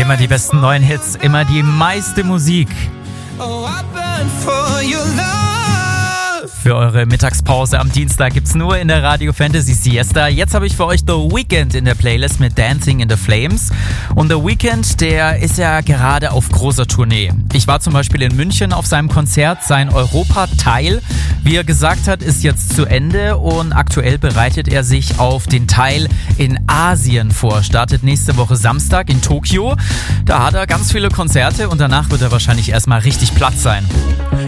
Immer die besten neuen Hits, immer die meiste Musik. Für eure Mittagspause am Dienstag gibt's nur in der Radio Fantasy Siesta. Jetzt habe ich für euch The Weeknd in der Playlist mit Dancing in the Flames. Und The Weeknd, der ist ja gerade auf großer Tournee. Ich war zum Beispiel in München auf seinem Konzert. Sein Europa-Teil, wie er gesagt hat, ist jetzt zu Ende und aktuell bereitet er sich auf den Teil in Asien vor. Startet nächste Woche Samstag in Tokio. Da hat er ganz viele Konzerte und danach wird er wahrscheinlich erstmal richtig platt sein.